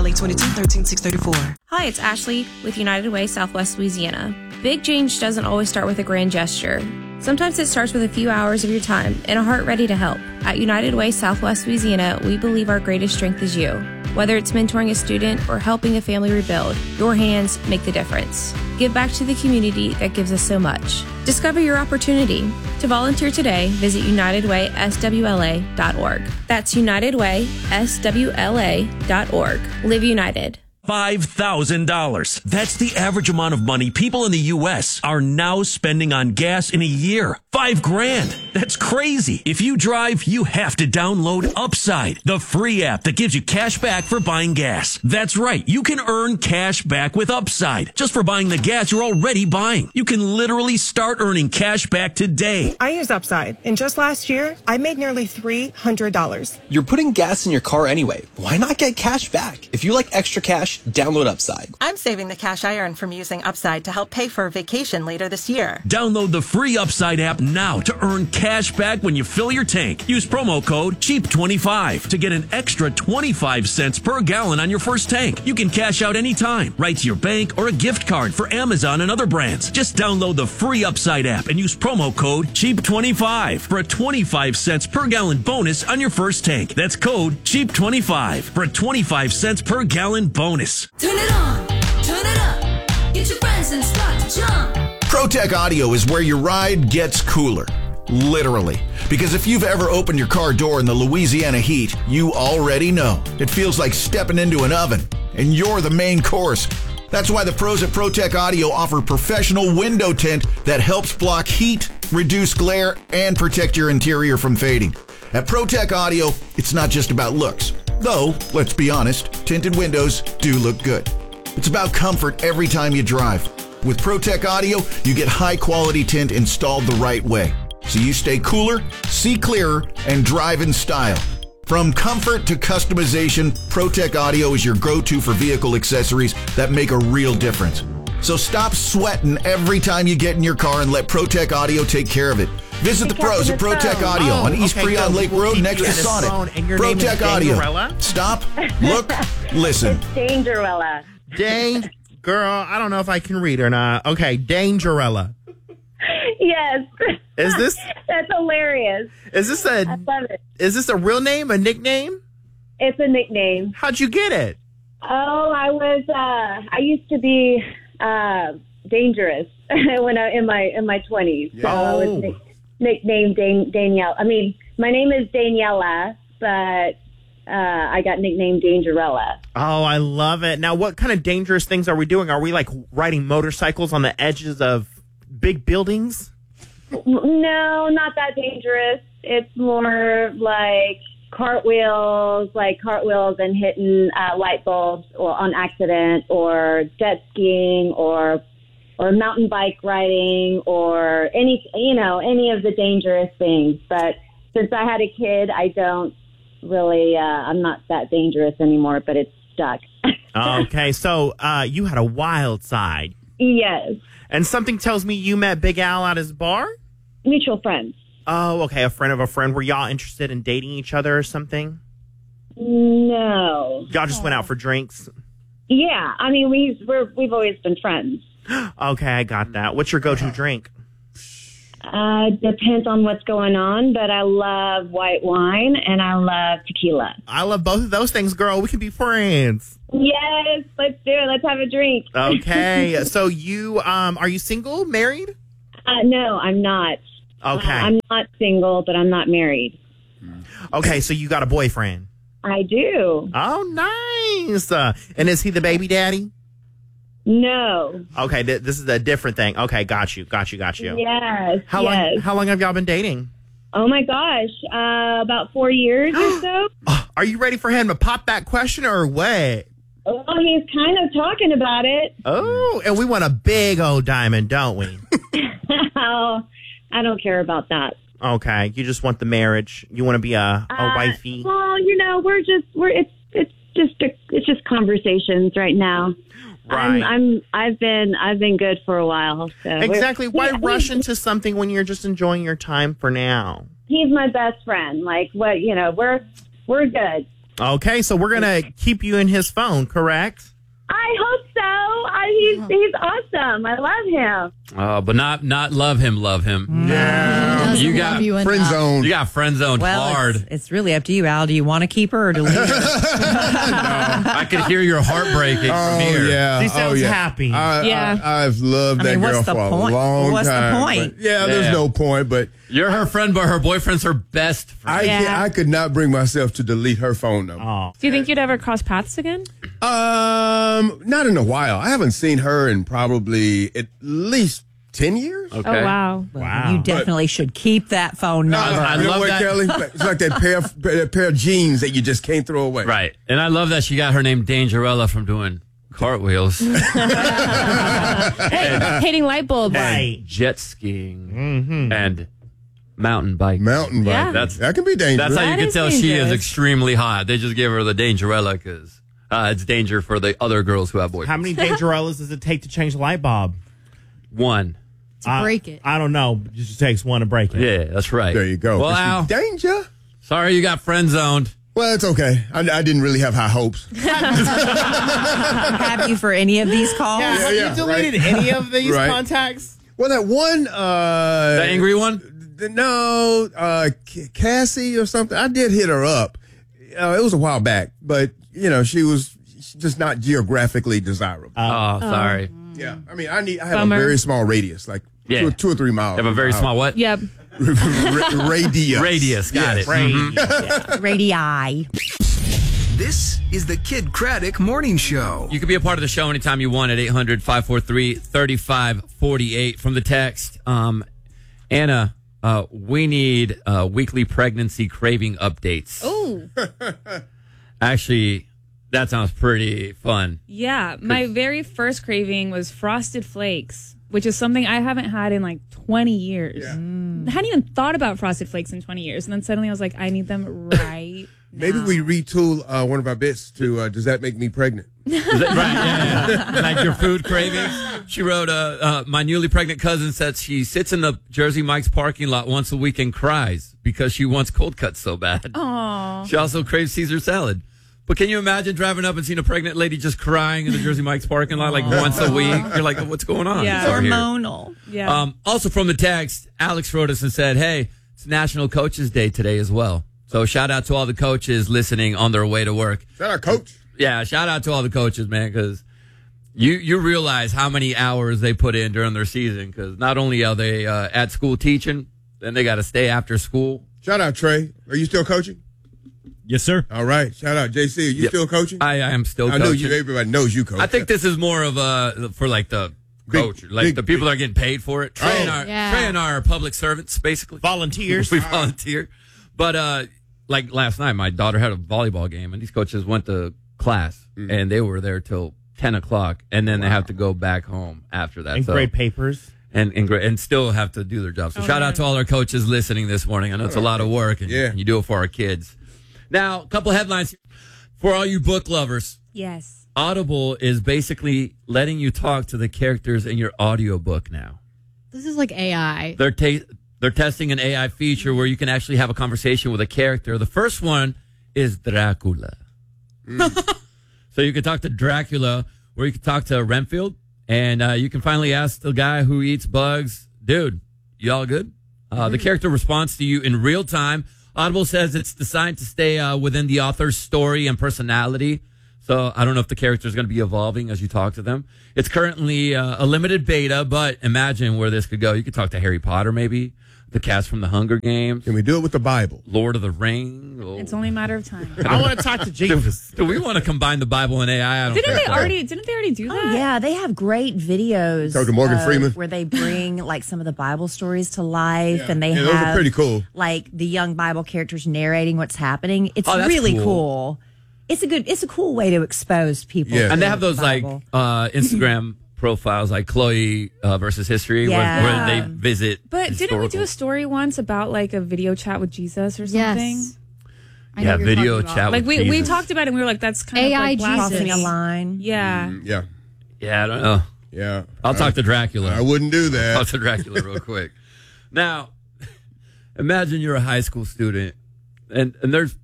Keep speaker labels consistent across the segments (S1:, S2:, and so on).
S1: Lake 22, 13634.
S2: Hi, it's Ashley with United Way Southwest Louisiana. Big change doesn't always start with a grand gesture. Sometimes it starts with a few hours of your time and a heart ready to help. At United Way Southwest Louisiana, we believe our greatest strength is you. Whether it's mentoring a student or helping a family rebuild, your hands make the difference. Give back to the community that gives us so much. Discover your opportunity. To volunteer today, visit UnitedWaySWLA.org. That's UnitedWaySWLA.org. Live United.
S3: $5,000. That's the average amount of money people in the U.S. are now spending on gas in a year. $5,000. That's crazy. If you drive, you have to download Upside, the free app that gives you cash back for buying gas. That's right. You can earn cash back with Upside just for buying the gas you're already buying. You can literally start earning cash back today.
S4: I use Upside, and just last year, I made nearly $300.
S5: You're putting gas in your car anyway. Why not get cash back? If you like extra cash, download Upside.
S6: I'm saving the cash I earn from using Upside to help pay for a vacation later this year.
S3: Download the free Upside app now to earn cash back when you fill your tank. Use promo code CHEAP25 to get an extra 25 cents per gallon on your first tank. You can cash out anytime, right to your bank or a gift card for Amazon and other brands. Just download the free Upside app and use promo code CHEAP25 for a 25 cents per gallon bonus on your first tank. That's code CHEAP25 for a 25 cents per gallon bonus.
S7: Turn it on, turn it up, get your friends and start to jump.
S8: ProTech Audio is where your ride gets cooler. Literally. Because if you've ever opened your car door in the Louisiana heat, you already know. It feels like stepping into an oven, and you're the main course. That's why the pros at ProTech Audio offer professional window tint that helps block heat, reduce glare, and protect your interior from fading. At ProTech Audio, it's not just about looks. Though, let's be honest, tinted windows do look good. It's about comfort every time you drive. With ProTech Audio, you get high-quality tint installed the right way. So you stay cooler, see clearer, and drive in style. From comfort to customization, ProTech Audio is your go-to for vehicle accessories that make a real difference. So stop sweating every time you get in your car and let ProTech Audio take care of it. Visit the pros at ProTech Audio on East Breon Lake Road next to Sonic. ProTech Audio. Stop, look, listen.
S9: Dangerella.
S10: Girl, I don't know if I can read or not. Okay, Dangerella.
S9: Yes.
S10: Is this?
S9: That's hilarious.
S10: I love it. Is this a real name, a nickname?
S9: It's a nickname.
S10: How'd you get it?
S9: Oh, I used to be dangerous when in my 20s. So I was nicknamed Danielle. I mean, my name is Daniela, but I got nicknamed Dangerella.
S10: Oh, I love it. Now, what kind of dangerous things are we doing? Are we like riding motorcycles on the edges of big buildings?
S9: No, not that dangerous. It's more like cartwheels and hitting light bulbs or on accident, or jet skiing, or mountain bike riding, or any of the dangerous things. But since I had a kid, I don't really, I'm not that dangerous anymore, but it's stuck.
S10: Okay, so you had a wild side.
S9: Yes.
S10: And something tells me you met Big Al at his bar?
S9: Mutual friends.
S10: Oh, okay, a friend of a friend. Were y'all interested in dating each other or something?
S9: No.
S10: Y'all just went out for drinks?
S9: Yeah, I mean, we've always been friends.
S10: Okay, I got that. What's your go-to drink?
S9: Depends on what's going on, but I love white wine and I love tequila.
S10: I love both of those things, girl. We can be friends.
S9: Yes, let's do it. Let's have a drink.
S10: Okay, so you, are you single, married?
S9: No, I'm not.
S10: Okay.
S9: I'm not single, but I'm not married.
S10: Okay, so you got a boyfriend?
S9: I do.
S10: Oh, nice. And is he the baby daddy?
S9: No.
S10: Okay, this is a different thing. Okay, got you.
S9: Yes.
S10: How long have y'all been dating?
S9: Oh my gosh, about 4 years or so.
S10: Are you ready for him to pop that question or what?
S9: Well, he's kind of talking about it.
S10: Oh, and we want a big old diamond, don't we?
S9: Oh, I don't care about that.
S10: Okay, you just want the marriage. You want to be a wifey.
S9: Well, it's just conversations right now.
S10: Right.
S9: I've been good for a while. So
S10: exactly. Why rush into something when you're just enjoying your time for now?
S9: He's my best friend. Like, we're good.
S10: Okay, so we're going to keep you in his phone, correct?
S9: I hope so. He's awesome. I love him.
S11: But not love him.
S12: Yeah.
S11: You got
S12: friend zone.
S11: You got friend zoned hard.
S13: It's really up to you, Al. Do you want to keep her or delete her?
S11: I could hear your heart breaking from here.
S12: Yeah.
S10: She sounds happy.
S12: I've loved that girl for a long time.
S13: What's the point?
S12: There's no point, but
S11: you're her friend, but her boyfriend's her best friend.
S12: I could not bring myself to delete her phone number.
S10: Oh.
S14: Do you think you'd ever cross paths again?
S12: Not in a while. I haven't seen her in probably at least 10 years.
S14: Okay. Oh, wow.
S13: Wow. You definitely should keep that phone number.
S12: I love that, Kelly? It's like that pair of jeans that you just can't throw away.
S11: Right. And I love that she got her name Dangerella from doing cartwheels.
S14: Hitting light bulbs.
S11: And jet skiing. And mountain bike.
S14: Yeah.
S12: That can be dangerous.
S11: That's how you can tell she is
S14: dangerous.
S11: extremely hot. They just gave her the Dangerella because it's danger for the other girls who have boyfriends.
S10: How many Dangerellas does it take to change the light bulb?
S11: One.
S14: To break it.
S10: I don't know. It just takes one to break it.
S11: Yeah, that's right.
S12: There you go.
S11: Well, Al,
S12: danger.
S11: Sorry you got friend zoned.
S12: Well, it's okay. I didn't really have high hopes.
S13: Have you for any of these calls?
S10: Have you deleted any of these contacts?
S12: Well, that one...
S11: the angry one?
S12: No, Cassie or something. I did hit her up. It was a while back, but, she was just not geographically desirable.
S11: Sorry.
S12: Yeah. I mean, I have
S14: Bummer.
S12: a very small radius, like 2 or 3 miles.
S11: You have a very small what?
S14: Yep.
S12: Radius.
S11: Radius, got it.
S13: Radii.
S15: This is the Kid Craddock Morning Show.
S11: You can be a part of the show anytime you want at 800-543-3548 from the text. Anna, we need weekly pregnancy craving updates.
S14: Oh.
S11: Actually, that sounds pretty fun.
S14: Yeah. My very first craving was Frosted Flakes, which is something I haven't had in like 20 years.
S12: Yeah.
S14: I hadn't even thought about Frosted Flakes in 20 years. And then suddenly I was like, I need them right
S12: Maybe we retool one of our bits to Does That Make Me Pregnant?
S11: Yeah. Like your food cravings. She wrote, my newly pregnant cousin says she sits in the Jersey Mike's parking lot once a week and cries because she wants cold cuts so bad.
S14: Aww.
S11: She also craves Caesar salad. But can you imagine driving up and seeing a pregnant lady just crying in the Jersey Mike's parking lot like once a week? You're like, what's going on?
S14: Yeah.
S13: Hormonal.
S14: Yeah.
S11: Also from the text, Alex wrote us and said, hey, it's National Coaches Day today as well. So shout out to all the coaches listening on their way to work.
S12: Shout out, Coach.
S11: Yeah, shout out to all the coaches, man, because you realize how many hours they put in during their season. Because not only are they at school teaching, then they got to stay after school.
S12: Shout out, Trey. Are you still coaching?
S16: Yes, sir.
S12: All right. Shout out, JC. Are you still coaching?
S11: I am still coaching.
S12: I know you. Everybody knows you coach.
S11: I think this is more of for like the coach, the people that are getting paid for it. Trey and our public servants, basically.
S10: Volunteers.
S11: We volunteer. But like last night, my daughter had a volleyball game, and these coaches went to class, and they were there till 10 o'clock, and then they have to go back home after that.
S10: And grade papers.
S11: And still have to do their job. So shout out to all our coaches listening this morning. I know it's a lot of work, and you do it for our kids. Now, a couple headlines for all you book lovers.
S14: Yes.
S11: Audible is basically letting you talk to the characters in your audiobook now.
S17: This is like AI.
S11: They're testing an AI feature where you can actually have a conversation with a character. The first one is Dracula. So you can talk to Dracula, or you can talk to Renfield, and you can finally ask the guy who eats bugs, dude, you all good? The character responds to you in real time. Audible says it's designed to stay within the author's story and personality. So I don't know if the character is going to be evolving as you talk to them. It's currently a limited beta, but imagine where this could go. You could talk to Harry Potter, maybe. The cast from the Hunger Games.
S12: Can we do it with the Bible?
S11: Lord of the Rings. Oh.
S14: It's only a matter of time.
S10: I want to talk to Jesus.
S11: Do we want to combine the Bible and AI?
S14: Didn't they already do that?
S13: Oh, yeah, they have great videos.
S12: Talk to Morgan Freeman.
S13: Where they bring like some of the Bible stories to life, and they
S12: those
S13: have
S12: are pretty cool.
S13: Like the young Bible characters narrating what's happening. It's
S11: that's
S13: really cool. It's a cool way to expose people.
S11: Yeah. And they have
S13: the
S11: those
S13: Bible.
S11: like Instagram profiles like Chloe versus History where they visit.
S14: But didn't we do a story once about like a video chat with Jesus or something?
S17: Yes.
S11: Yeah, video chat
S14: like
S11: with
S14: we
S11: Jesus.
S14: talked about it and we were like, that's kind
S17: AI
S14: of like
S13: crossing a line.
S14: Yeah.
S11: Yeah, I don't know.
S12: Yeah.
S11: I'll talk to Dracula.
S12: I wouldn't do that.
S11: I'll talk to Dracula real quick. Now, imagine you're a high school student and there's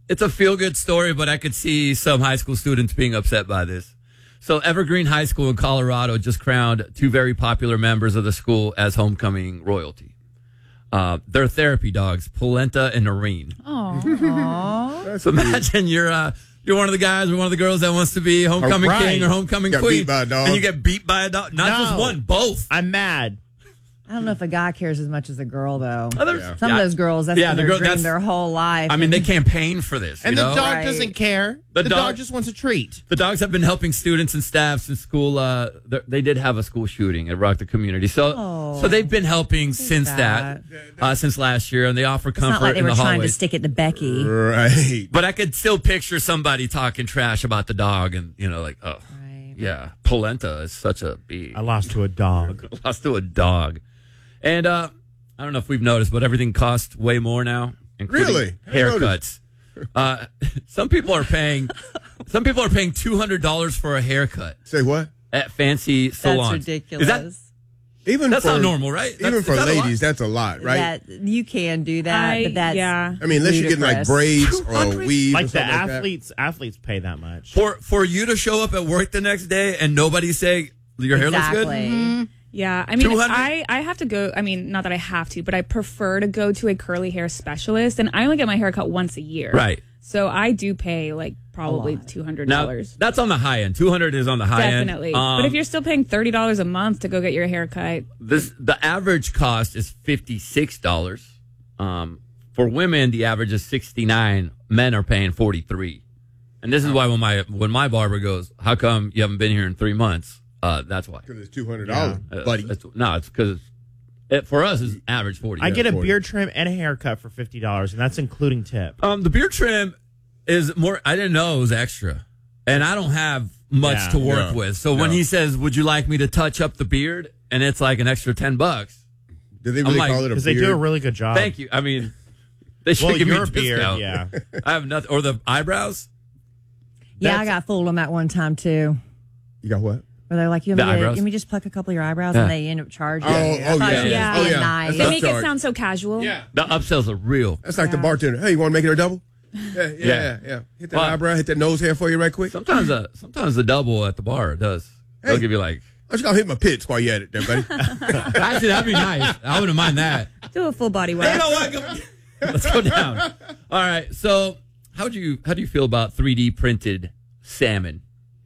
S11: it's a feel-good story, but I could see some high school students being upset by this. So Evergreen High School in Colorado just crowned 2 very popular members of the school as homecoming royalty. They're therapy dogs, Polenta and Noreen.
S14: Aww.
S11: So imagine you're one of the guys or one of the girls that wants to be homecoming king or homecoming
S12: Got
S11: queen.
S12: beat by a dog.
S11: And you get beat by a dog. Not just one, both.
S10: I'm mad.
S13: I don't know if a guy cares as much as a girl, though.
S11: Yeah.
S13: Some of those girls, that's been their dream their whole life.
S11: I mean, they campaign for this.
S10: And
S11: you
S10: the
S11: know?
S10: dog doesn't care. The dog just wants a treat.
S11: The dogs have been helping students and staff since school. They did have a school shooting at Rock the Community. So they've been helping since since last year, and they offer
S13: it's
S11: comfort
S13: not like they
S11: in
S13: were
S11: the
S13: trying to
S11: hallways.
S13: stick it to Becky.
S12: Right.
S11: But I could still picture somebody talking trash about the dog and, like, oh, yeah, Polenta is such a bee.
S10: I lost to a dog.
S11: Lost to a dog. And I don't know if we've noticed, but everything costs way more now, including
S12: Really?
S11: haircuts. Some people are paying $200 for a haircut.
S12: Say what?
S11: At fancy salons.
S13: That's ridiculous.
S11: That's not normal, right?
S12: Even for ladies, that's a lot, right?
S13: That you can do that, but that's
S12: I mean, unless you're getting like braids or a weave,
S10: Like
S12: or
S10: the
S12: something
S10: athletes pay that much.
S11: For you to show up at work the next day and nobody say your hair looks good.
S14: Mm-hmm. Yeah, I mean,
S11: 200?
S14: I have to go. I mean, not that I have to, but I prefer to go to a curly hair specialist, and I only get my hair cut once a year.
S11: Right.
S14: So I do pay like probably $200.
S11: Now, that's on the high end. 200 is on the high end.
S14: Definitely. But if you're still paying $30 a month to go get your hair cut,
S11: the average cost is $56. For women, the average is $69. Men are paying $43. And this is why when my barber goes, "How come you haven't been here in 3 months?" That's why.
S12: Because it's $200, buddy.
S11: It's because for us it's average 40.
S10: I get a beard trim and a haircut for $50, and that's including tip.
S11: The beard trim is more. I didn't know it was extra, and I don't have much to work with. So when he says, "Would you like me to touch up the beard?" and it's like an extra $10,
S12: do they really call it a beard?
S10: Because they do a really good job.
S11: Thank you. I mean, they should give me a
S10: beard,
S11: discount.
S10: yeah.
S11: I have nothing. Or the eyebrows.
S13: Yeah, I got fooled on that one time too.
S12: You got what?
S13: Where they're like, you
S11: The
S13: want
S11: eyebrows?
S13: me just pluck a couple of your eyebrows,
S11: Yeah.
S13: and they end up charging.
S12: Oh,
S13: I thought she was
S12: yeah.
S13: being nice.
S14: they make it sound so casual.
S11: The upsells are real.
S12: That's like the bartender. Hey, you want to make it a double? Yeah. Hit that eyebrow, hit that nose hair for you right quick.
S11: Sometimes the double at the bar does. They'll give you like.
S12: I'm just gonna hit my pits while you're at it, there, buddy.
S11: Actually, that'd be nice. I wouldn't mind that.
S14: Do a full body wax.
S11: You know what? Let's go down. All right. So, how do you feel about 3D printed salmon?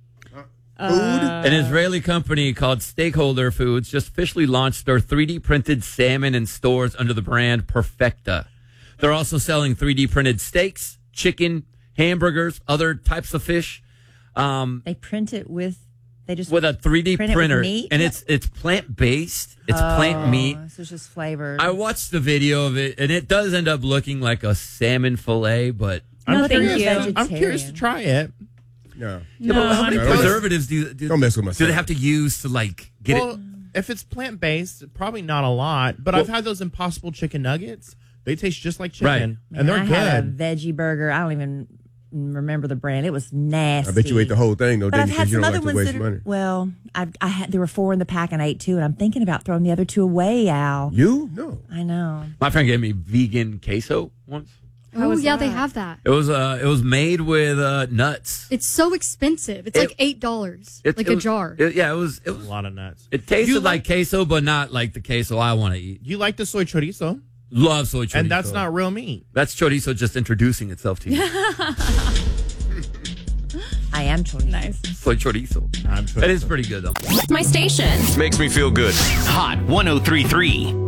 S11: An Israeli company called Stakeholder Foods just officially launched their 3D printed salmon in stores under the brand Perfecta. They're also selling 3D printed steaks, chicken, hamburgers, other types of fish.
S13: They print it with a
S11: 3D
S13: print it
S11: printer,
S13: with meat?
S11: and it's plant based. It's plant meat.
S13: So it's just flavored.
S11: I watched the video of it, and it does end up looking like a salmon fillet, but
S14: No, thank you.
S10: I'm curious to try it.
S12: No.
S11: Yeah, but how many
S12: No.
S11: preservatives do
S12: Don't mess with my
S11: do they
S12: salmon.
S11: have to use to like get
S10: Well,
S11: it?
S10: if it's plant-based, probably not a lot. But I've had those Impossible chicken nuggets. They taste just like chicken,
S11: Right.
S10: and
S13: Man,
S10: they're
S13: I had a
S10: good.
S13: veggie burger. I don't even remember the brand. It was nasty.
S12: I bet you ate the whole thing, though,
S13: But
S12: didn't
S13: I've
S12: you?
S13: had
S12: Because you
S13: some
S12: don't
S13: other
S12: like to
S13: ones
S12: waste
S13: that
S12: money.
S13: well, I had there were 4 in the pack and I ate 2, and I'm thinking about throwing the other 2 away, Al.
S12: You? No.
S13: I know.
S11: My friend gave me vegan queso once.
S14: How
S17: Oh,
S14: was
S17: yeah,
S14: that?
S17: they have that.
S11: It was made with nuts.
S17: It's so expensive. It's like $8, like a jar.
S11: It was
S10: A lot of nuts.
S11: it tasted
S10: You
S11: like queso, but not like the queso I want to eat.
S10: You like the soy chorizo,
S11: Love soy chorizo,
S10: and that's not real meat.
S11: That's chorizo just introducing itself to you.
S13: I am chorizo.
S14: Nice.
S11: Soy chorizo.
S10: I'm
S11: It is pretty good though.
S16: My station.
S18: Makes me feel good.
S19: Hot 103.3.